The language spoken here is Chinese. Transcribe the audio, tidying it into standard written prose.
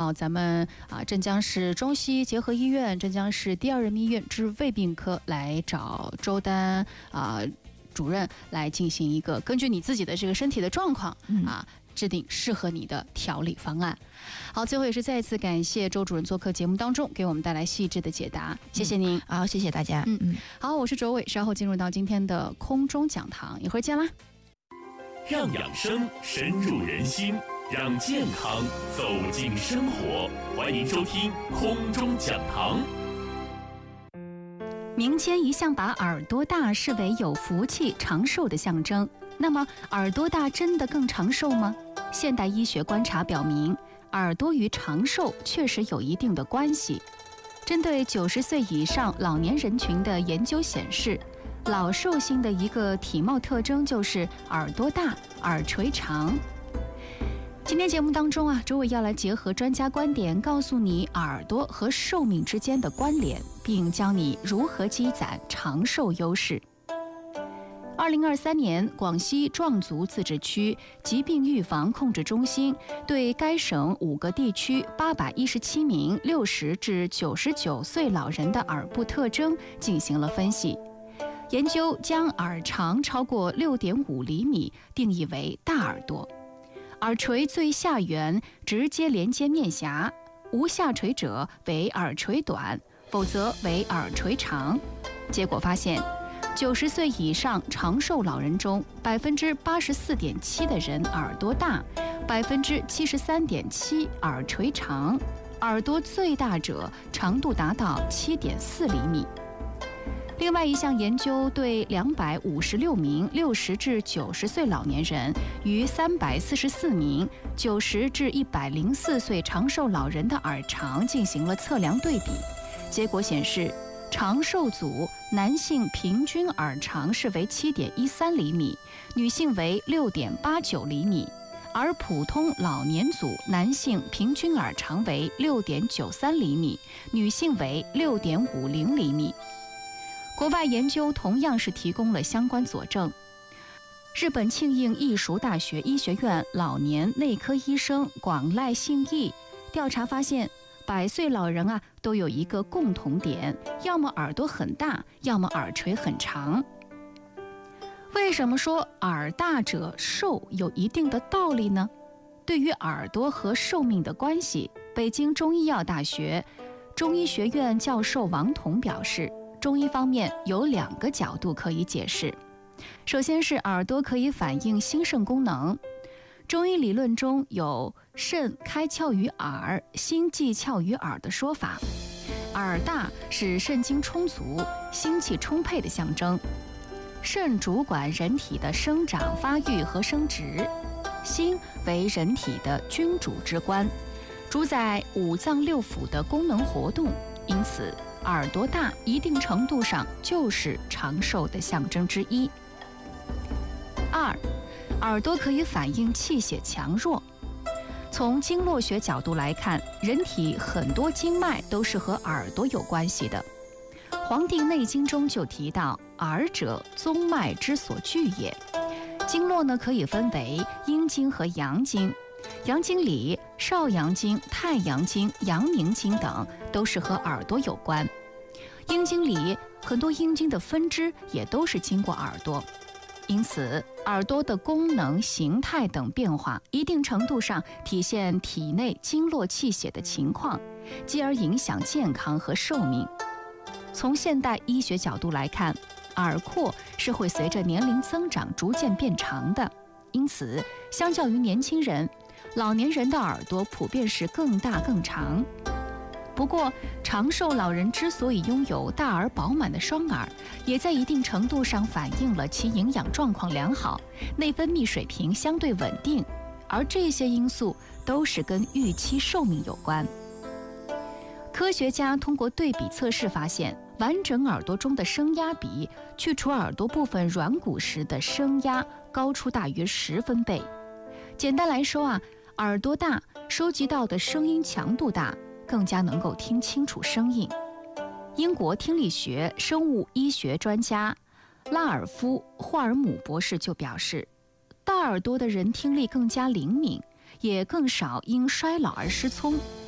到咱们镇江市中西结合医院、镇江市第二人民医院治胃病科来找周丹主任来进行一个根据你自己的这个身体的状况制定适合你的调理方案。好，最后也是再一次感谢周主任做客节目当中，给我们带来细致的解答，谢谢您。 好，谢谢大家。 好，我是卓伟，稍后进入到今天的空中讲堂，一会儿见啦。 让养生深入人心，让健康走进生活，欢迎收听空中讲堂。 民间一向把耳朵大视为有福气、长寿的象征，那么耳朵大真的更长寿吗？现代医学观察表明，耳朵与长寿确实有一定的关系。针对90岁以上老年人群的研究显示，老寿星的一个体貌特征就是耳朵大、耳垂长。今天节目当中周伟要来结合专家观点，告诉你耳朵和寿命之间的关联，并教你如何积攒长寿优势。2023年，广西壮族自治区疾病预防控制中心对该省5个地区817名60至99岁老人的耳部特征进行了分析。研究将耳长超过6.5厘米定义为大耳朵，耳垂最下缘直接连接面颊，无下垂者为耳垂短，否则为耳垂长。结果发现，90岁以上长寿老人中，84.7%的人耳朵大，73.7%耳垂长，耳朵最大者长度达到7.4厘米。另外一项研究对256名60至90岁老年人与344名90至104岁长寿老人的耳长进行了测量对比，结果显示，长寿组男性平均耳长是为7.13厘米，女性为6.89厘米，而普通老年组男性平均耳长为6.93厘米，女性为6.50厘米。国外研究同样是提供了相关佐证。日本庆应义塾大学医学院老年内科医生广濑信义调查发现，100岁老人都有一个共同点，要么耳朵很大，要么耳垂很长。为什么说耳大者寿有一定的道理呢？对于耳朵和寿命的关系，北京中医药大学中医学院教授王彤表示，中医方面有2个角度可以解释。首先是耳朵可以反映心肾功能，中医理论中有肾开窍于耳，心寄窍于耳的说法。耳大是肾精充足、心气充沛的象征。肾主管人体的生长发育和生殖，心为人体的君主之官，主宰5脏6腑的功能活动，因此耳朵大一定程度上就是长寿的象征之一。2，耳朵可以反映气血强弱。从经络学角度来看，人体很多经脉都是和耳朵有关系的。《黄帝内经》中就提到，耳者，宗脉之所聚也。经络呢，可以分为阴经和阳经。阳经里，少阳经、太阳经、阳明经等都是和耳朵有关。阴经里很多阴经的分支也都是经过耳朵，因此耳朵的功能、形态等变化，一定程度上体现体内经络气血的情况，继而影响健康和寿命。从现代医学角度来看，耳廓是会随着年龄增长逐渐变长的，因此相较于年轻人，老年人的耳朵普遍是更大更长。不过，长寿老人之所以拥有大而饱满的双耳，也在一定程度上反映了其营养状况良好，内分泌水平相对稳定，而这些因素都是跟预期寿命有关。科学家通过对比测试发现，完整耳朵中的声压比去除耳朵部分软骨时的声压高出大约10分贝。简单来说耳朵大，收集到的声音强度大，更加能够听清楚声音。英国听力学生物医学专家拉尔夫·霍尔姆博士就表示，大耳朵的人听力更加灵敏，也更少因衰老而失聪。